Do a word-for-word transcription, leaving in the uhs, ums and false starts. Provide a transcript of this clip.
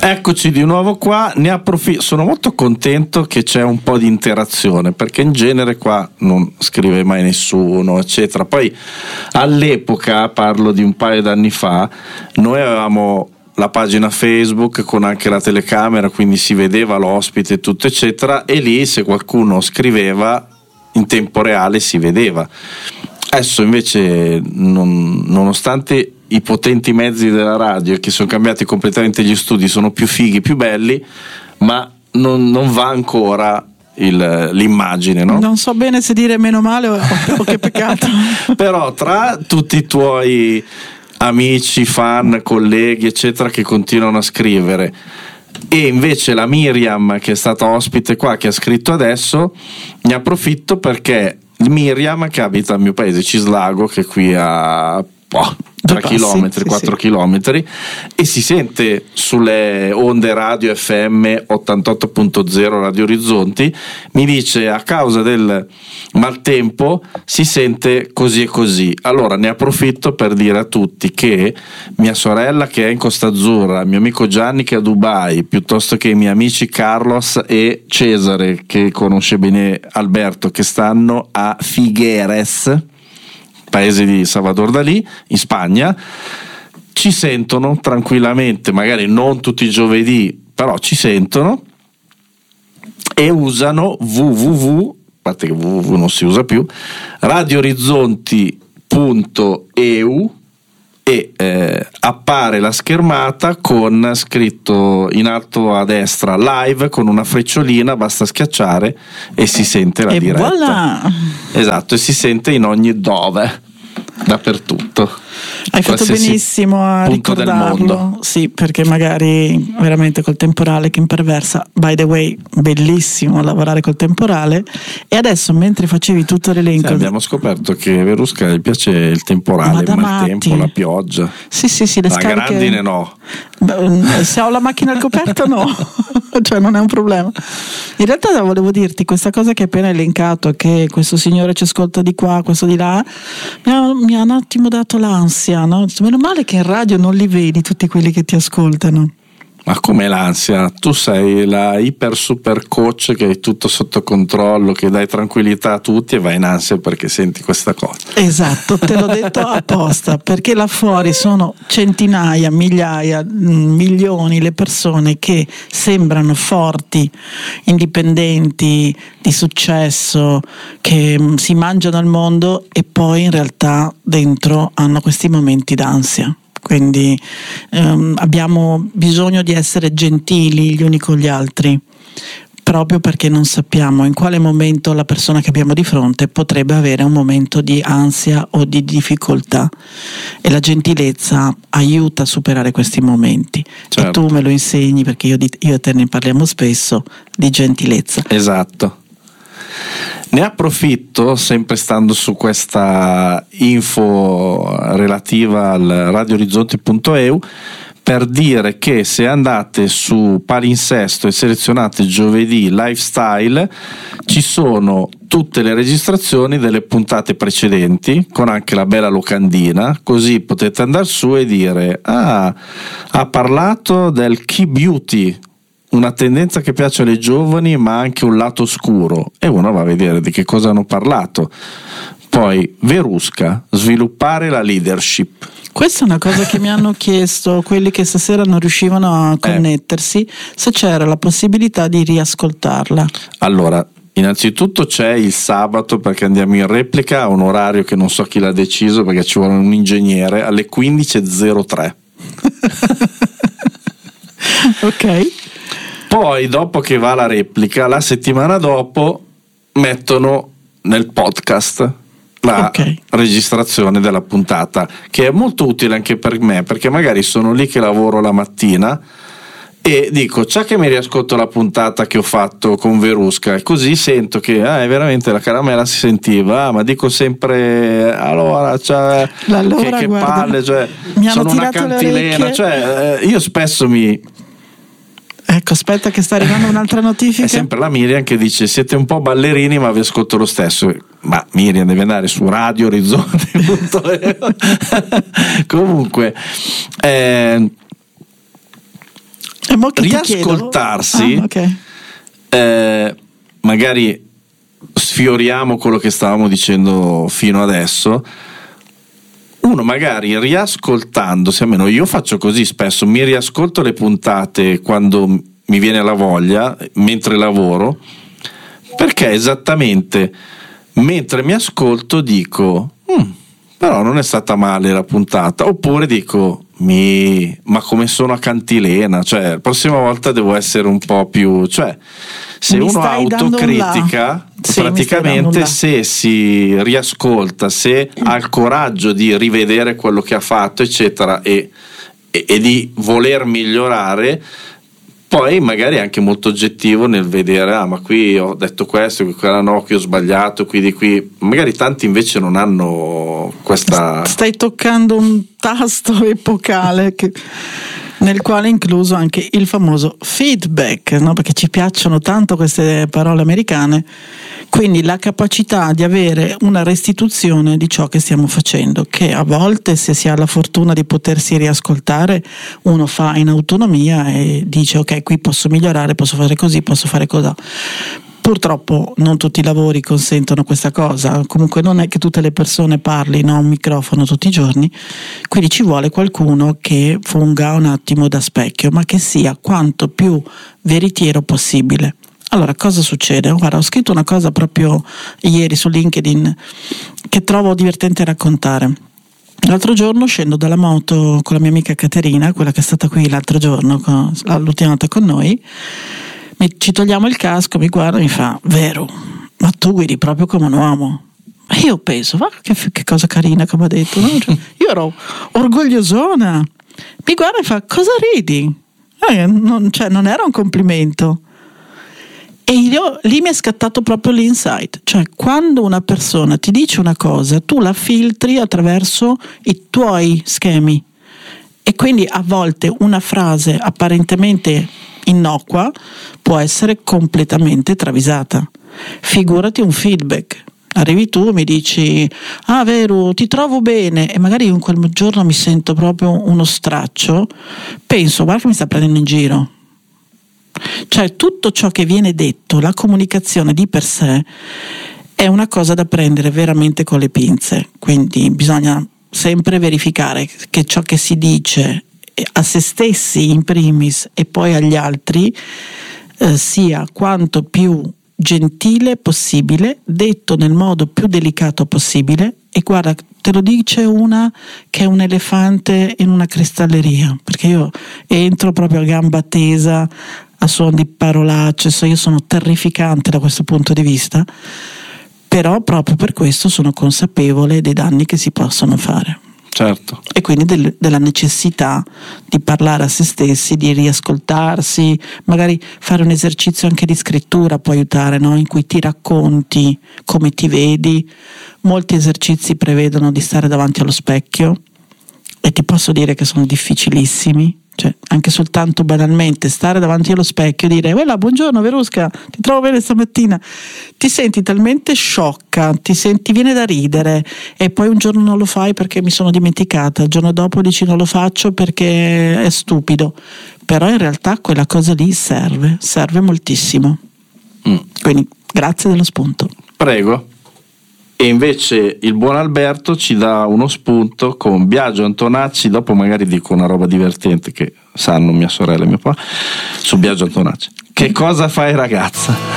Eccoci di nuovo qua, ne approfitto, sono molto contento che c'è un po' di interazione, perché in genere qua non scrive mai nessuno, eccetera. Poi all'epoca, parlo di un paio d'anni fa, noi avevamo la pagina Facebook con anche la telecamera, quindi si vedeva l'ospite, tutto eccetera, e lì se qualcuno scriveva in tempo reale si vedeva. Adesso invece, non, nonostante i potenti mezzi della radio che sono cambiati completamente, gli studi sono più fighi, più belli, ma non, non va ancora il, l'immagine, no? Non so bene se dire meno male o, o che peccato. Però tra tutti i tuoi amici, fan, colleghi eccetera che continuano a scrivere, e invece la Miriam che è stata ospite qua, che ha scritto adesso, ne approfitto perché Miriam, che abita al mio paese Cislago, che è qui a oh, tre chilometri, sì, quattro sì. chilometri, e si sente sulle onde radio F M ottantotto punto zero Radio Orizzonti, mi dice a causa del maltempo si sente così e così. Allora ne approfitto per dire a tutti che mia sorella che è in Costa Azzurra, mio amico Gianni che è a Dubai, piuttosto che i miei amici Carlos e Cesare, che conosce bene Alberto, che stanno a Figueres, paese di Salvador Dalì, in Spagna, ci sentono tranquillamente, magari non tutti i giovedì, però ci sentono e usano www, a parte che www non si usa più, radio orizzonti punto e u, e eh, appare la schermata con scritto in alto a destra live con una frecciolina, basta schiacciare e si sente la e diretta. Voilà. Esatto, e si sente in ogni dove, dappertutto. Hai fatto benissimo a ricordarlo, sì, perché magari veramente col temporale che imperversa. By the way, bellissimo lavorare col temporale. E adesso mentre facevi tutto l'elenco, sì, abbiamo scoperto che a Verusca gli piace il temporale, il maltempo, la pioggia. Sì, sì, sì, le la scariche... grandine no. Se ho la macchina al coperto no, cioè non è un problema. In realtà volevo dirti questa cosa che hai appena elencato, che questo signore ci ascolta di qua, questo di là, mi ha, mi ha un attimo dato l'ansia, no? Meno male che in radio non li vedi tutti quelli che ti ascoltano. Ma com'è l'ansia? Tu sei la iper super coach che hai tutto sotto controllo, che dai tranquillità a tutti, e vai in ansia perché senti questa cosa. Esatto, te l'ho detto apposta, perché là fuori sono centinaia, migliaia, milioni le persone che sembrano forti, indipendenti, di successo, che si mangiano il mondo e poi in realtà dentro hanno questi momenti d'ansia. Quindi ehm, abbiamo bisogno di essere gentili gli uni con gli altri, proprio perché non sappiamo in quale momento la persona che abbiamo di fronte potrebbe avere un momento di ansia o di difficoltà, e la gentilezza aiuta a superare questi momenti. Certo. E tu me lo insegni, perché io, di, io e te ne parliamo spesso di gentilezza. Esatto. Ne approfitto, sempre stando su questa info relativa al radio orizzonti punto e u, per dire che se andate su Palinsesto e selezionate giovedì lifestyle, ci sono tutte le registrazioni delle puntate precedenti con anche la bella locandina, così potete andare su e dire: ah, ha parlato del key beauty, una tendenza che piace alle giovani ma anche un lato oscuro, e uno va a vedere di che cosa hanno parlato. Poi Verusca, sviluppare la leadership. Questa è una cosa che mi hanno chiesto quelli che stasera non riuscivano a connettersi, eh. se c'era la possibilità di riascoltarla. Allora, innanzitutto c'è il sabato, perché andiamo in replica a un orario che non so chi l'ha deciso, perché ci vuole un ingegnere, alle quindici e zero tre. Ok. Poi dopo che va la replica, la settimana dopo mettono nel podcast la okay. registrazione della puntata, che è molto utile anche per me, perché magari sono lì che lavoro la mattina e dico: c'è che mi riascolto la puntata che ho fatto con Verusca, e così sento che ah, è veramente la caramella si sentiva, ah, ma dico sempre allora, cioè, allora che, che guarda, palle, cioè, sono una cantilena, cioè, eh, io spesso mi Ecco, aspetta che sta arrivando un'altra notifica. È sempre la Miriam che dice: siete un po' ballerini ma vi ascolto lo stesso. Ma Miriam, devi andare su radio orizzonti punto e u. Comunque eh, E mo che ti riascoltarsi, chiedo... ah, okay. eh, magari sfioriamo quello che stavamo dicendo fino adesso. Uno magari riascoltandosi, almeno io faccio così spesso, mi riascolto le puntate quando mi viene la voglia, mentre lavoro, perché esattamente mentre mi ascolto dico mm, però non è stata male la puntata, oppure dico mi, ma come sono a cantilena, cioè la prossima volta devo essere un po' più, cioè se mi uno autocritica sì, praticamente se si riascolta, se ha il coraggio di rivedere quello che ha fatto eccetera e, e, e di voler migliorare, poi magari è anche molto oggettivo nel vedere ah ma qui ho detto questo, qui quella no, qui ho sbagliato, qui di qui, magari tanti invece non hanno questa... Stai toccando un tasto epocale che, nel quale è incluso anche il famoso feedback, no? Perché ci piacciono tanto queste parole americane, quindi la capacità di avere una restituzione di ciò che stiamo facendo, che a volte, se si ha la fortuna di potersi riascoltare, uno fa in autonomia e dice ok, qui posso migliorare, posso fare così, posso fare così. Purtroppo non tutti i lavori consentono questa cosa, comunque non è che tutte le persone parlino a un microfono tutti i giorni, quindi ci vuole qualcuno che funga un attimo da specchio, ma che sia quanto più veritiero possibile. Allora, cosa succede? Guarda, ho scritto una cosa proprio ieri su LinkedIn che trovo divertente raccontare. L'altro giorno scendo dalla moto con la mia amica Caterina, quella che è stata qui l'altro giorno, con, l'ultima volta con noi. Mi, ci togliamo il casco, mi guarda e mi fa: vero, ma tu guidi proprio come un uomo. E io penso, ma che, che cosa carina che mi ha detto, no? Cioè, io ero orgogliosona. Mi guarda e fa: cosa ridi? Eh, non, cioè, non era un complimento. E io, lì mi è scattato proprio l'insight, cioè quando una persona ti dice una cosa tu la filtri attraverso i tuoi schemi e quindi a volte una frase apparentemente innocua può essere completamente travisata. Figurati un feedback, arrivi tu e mi dici ah vero, ti trovo bene, e magari io in quel giorno mi sento proprio uno straccio, penso guarda che mi sta prendendo in giro. Cioè tutto ciò che viene detto, la comunicazione di per sé è una cosa da prendere veramente con le pinze, quindi bisogna sempre verificare che ciò che si dice a se stessi in primis e poi agli altri eh, sia quanto più gentile possibile, detto nel modo più delicato possibile. E guarda, te lo dice una che è un elefante in una cristalleria, perché io entro proprio a gamba tesa a suon di parolacce, so, io sono terrificante da questo punto di vista, però proprio per questo sono consapevole dei danni che si possono fare. Certo. E quindi del, della necessità di parlare a se stessi, di riascoltarsi, magari fare un esercizio anche di scrittura può aiutare, no? In cui ti racconti come ti vedi. Molti esercizi prevedono di stare davanti allo specchio e ti posso dire che sono difficilissimi. Cioè, anche soltanto banalmente stare davanti allo specchio e dire "Uela, buongiorno Verusca, ti trovo bene stamattina", ti senti talmente sciocca, ti senti, viene da ridere, e poi un giorno non lo fai perché mi sono dimenticata, il giorno dopo dici non lo faccio perché è stupido, però in realtà quella cosa lì serve, serve moltissimo. Mm. Quindi grazie dello spunto. Prego. E invece il buon Alberto ci dà uno spunto con Biagio Antonacci. Dopo magari dico una roba divertente che sanno mia sorella e mio papà su Biagio Antonacci. Che cosa fai ragazza?